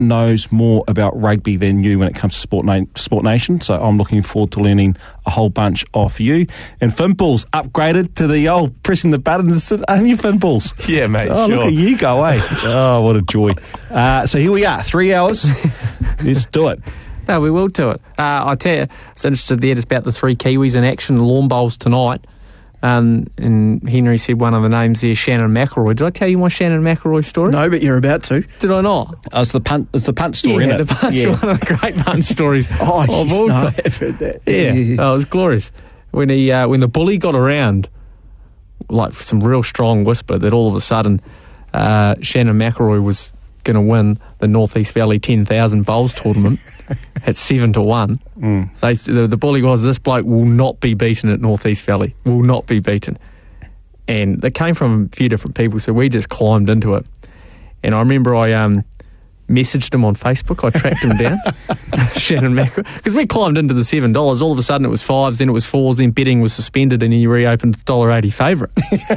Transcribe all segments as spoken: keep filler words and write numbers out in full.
knows more about rugby than you when it comes to Sport, Na- Sport Nation, so I'm looking forward to learning a whole bunch off you. And Finballs upgraded to the old pressing the buttons, aren't you, Finballs? Yeah, mate, Oh, sure. look at you go, eh? Oh, what a joy. Uh, so here we are, three hours. Let's do it. No, we will do it. Uh, I tell you, it's interested there just about the three Kiwis in action, lawn bowls tonight. Um, and Henry said one of the names there, Shannon McElroy. Did I tell you my Shannon McElroy story? No, but you're about to. Did I not? Oh, it's the punt, it's the punt story, yeah, isn't it? the punt, Yeah. one of the great punt stories. Oh, of yes, all no, time. I've heard that. Yeah, oh, it was glorious. When he, uh, when the bully got around, like some real strong whisper that all of a sudden uh, Shannon McElroy was going to win the North East Valley ten thousand bowls tournament at seven to one. Mm. They, the, the bully was, this bloke will not be beaten at North East Valley. Will not be beaten. And it came from a few different people, so we just climbed into it. And I remember I um, messaged him on Facebook. I tracked him down, Shannon Macro, because we climbed into the seven dollars. All of a sudden it was fives, then it was fours, then betting was suspended, and he reopened one dollar eighty favourite.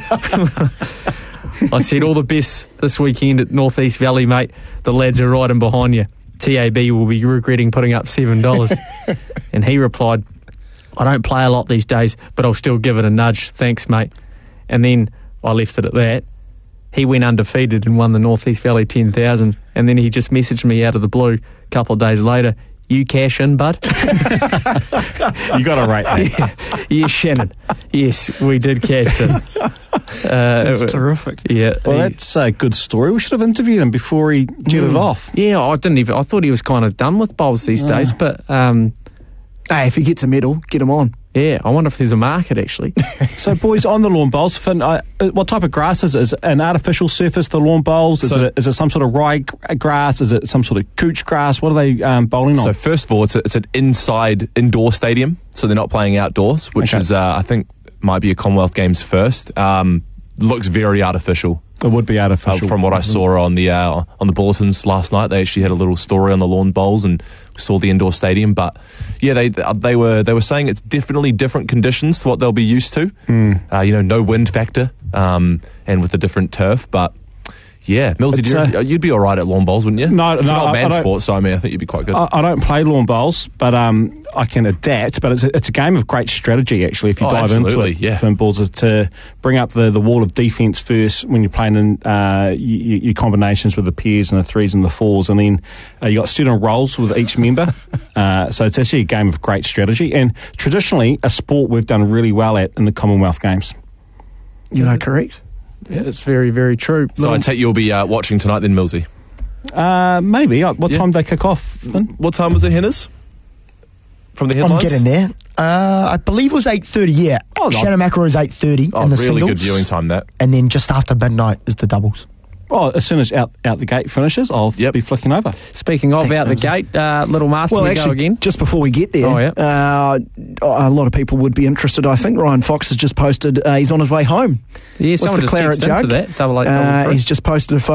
I said, all the best this weekend at North East Valley, mate. The lads are riding behind you. T A B will be regretting putting up seven dollars. And he replied, I don't play a lot these days, but I'll still give it a nudge. Thanks, mate. And then I left it at that. He went undefeated and won the North East Valley ten thousand. And then he just messaged me out of the blue a couple of days later, you cash in, bud? You got to rate that. Yeah. Yes, Shannon. Yes, we did cash in. Uh, That's it- terrific. Yeah. Well, he- that's a good story. We should have interviewed him before he jetted Mm. off. yeah, I didn't even. I thought he was kind of done with bowls these days, but um, Hey, if he gets a medal, get him on. yeah, I wonder if there's a market actually. So, boys, on the lawn bowls, Finn, uh, what type of grass is it? Is it an artificial surface, the lawn bowls? Is, So- it, is it some sort of rye g- grass? Is it some sort of cooch grass? What are they um, bowling on? So first of all, it's, a, it's an inside indoor stadium, so they're not playing outdoors, which Okay. is, uh, I think, might be a Commonwealth Games first. Um, looks very artificial. it would be Uh, artificial. from what I saw on the uh, on the bulletins last night, they actually had a little story on the lawn bowls and saw the indoor stadium. But yeah, they they were they were saying it's definitely different conditions to what they'll be used to. Mm. Uh, you know, no wind factor, um, and with a different turf. But yeah, Millsy, It's, you uh, you'd be all right at lawn bowls, wouldn't you? No, it's no, not I- I man don't- sport, so I mean, I think you'd be quite good. I, I don't play lawn bowls, but um, I can adapt. But it's a, it's a game of great strategy, actually, if you Oh, dive into absolutely, it. yeah. Finn balls is to bring up the, the wall of defence first when you're playing in uh, y- y- your combinations with the pairs and the threes and the fours, and then uh, you got certain roles with each member. uh, so it's actually a game of great strategy, and traditionally a sport we've done really well at in the Commonwealth Games. You are correct. Yeah, it's very, very true. so I Little- take you'll be uh, watching tonight then, Millsy. Uh, maybe. Uh, What Yeah. time do they kick off, Finn? What time was it, Henners? From the I'm headlines? getting there. Uh, I believe it was eight thirty, yeah. Oh, no. Shannon McElroy is eight thirty Oh, in the really singles. good viewing time, that. And then just after midnight is the doubles. Well, as soon as out, out the gate finishes, I'll Yep. be flicking over. Speaking of Thanks, out the Millsy. gate, uh, little master, Well, we actually, go again. just before we get there, Oh, yeah. uh, a lot of people would be interested. I think Ryan Fox has just posted uh, he's on his way home Yeah, with someone the just claret texted into jug. that. Double eight, Uh, double three. he's just posted a photo